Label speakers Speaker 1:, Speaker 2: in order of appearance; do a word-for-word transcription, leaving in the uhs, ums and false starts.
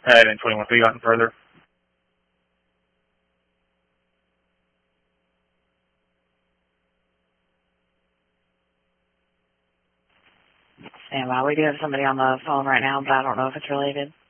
Speaker 1: And then twenty-one, so you gotten further?
Speaker 2: Stand by. We do have somebody on the phone right now, but I don't know if it's related.